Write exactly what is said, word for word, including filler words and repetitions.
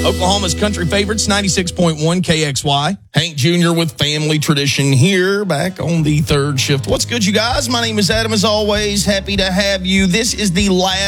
Oklahoma's country favorites, ninety-six point one K X Y. Hank Junior with Family Tradition here, back on the third shift. What's good, you guys? My name is Adam, as always. Happy to have you. This is the last